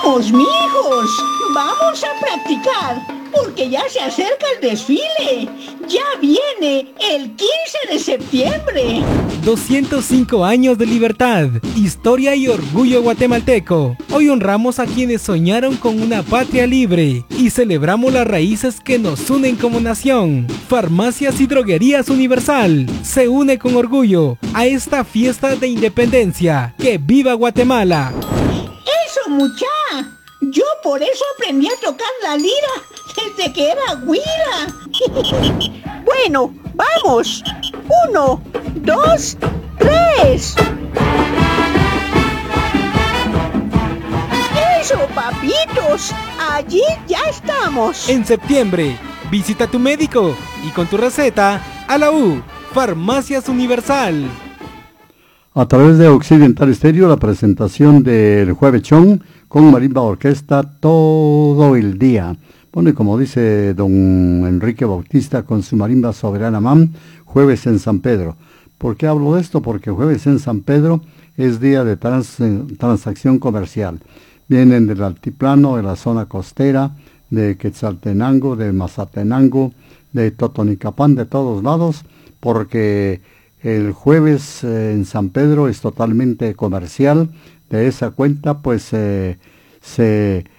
Vamos, mijos, vamos a practicar, porque ya se acerca el desfile. Ya viene el 15 de septiembre. 205 años de libertad, historia y orgullo guatemalteco. Hoy honramos a quienes soñaron con una patria libre y celebramos las raíces que nos unen como nación. Farmacias y Droguerías Universal se une con orgullo a esta fiesta de independencia. ¡Que viva Guatemala! ¡Eso, mucha! Yo por eso aprendí a tocar la lira desde que era güira. Bueno, vamos. 1, 2, 3. ¡Eso, papitos! Allí ya estamos. En septiembre, visita a tu médico y con tu receta a la U, Farmacias Universal. A través de Occidental Estéreo, la presentación del Juevechón con Marimba Orquesta todo el día. Bueno, y como dice don Enrique Bautista con su Marimba Soberana Mam, jueves en San Pedro. ¿Por qué hablo de esto? Porque jueves en San Pedro es día de transacción comercial. Vienen del altiplano, de la zona costera, de Quetzaltenango, de Mazatenango, de Totonicapán, de todos lados, porque el jueves en San Pedro es totalmente comercial. De esa cuenta, pues se